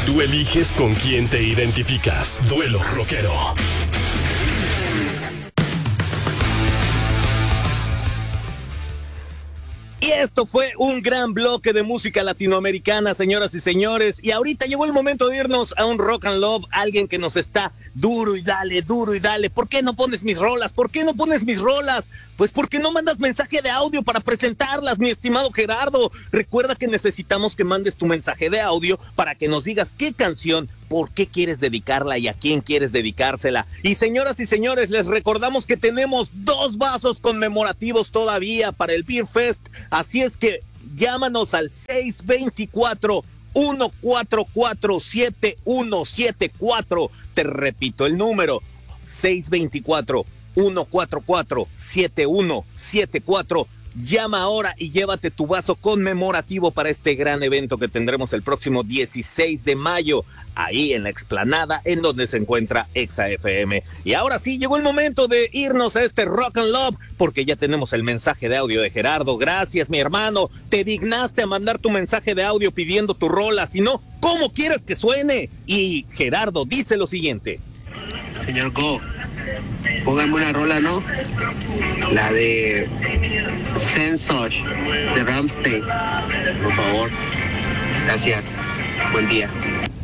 Tú eliges con quién te identificas. Duelo rockero. Y esto fue un gran bloque de música latinoamericana, señoras y señores. Y ahorita llegó el momento de irnos a un Rock and Love, alguien que nos está duro y dale, duro y dale. ¿Por qué no pones mis rolas? ¿Por qué no pones mis rolas? Pues porque no mandas mensaje de audio para presentarlas, mi estimado Gerardo. Recuerda que necesitamos que mandes tu mensaje de audio para que nos digas qué canción, por qué quieres dedicarla y a quién quieres dedicársela. Y señoras y señores, les recordamos que tenemos 2 vasos conmemorativos todavía para el Beer Fest. Así es que llámanos al 624-144-7174. Te repito el número, 624-144-7174. Llama ahora y llévate tu vaso conmemorativo para este gran evento que tendremos el próximo 16 de mayo, ahí en la explanada en donde se encuentra Exa FM. Y ahora sí, llegó el momento de irnos a este Rock and Love, porque ya tenemos el mensaje de audio de Gerardo. Gracias, mi hermano, te dignaste a mandar tu mensaje de audio pidiendo tu rola, si no, ¿cómo quieres que suene? Y Gerardo dice lo siguiente. Señor Go, pónganme una rola, ¿no? La de Sensor de Rammstein, por favor. Gracias. Buen día.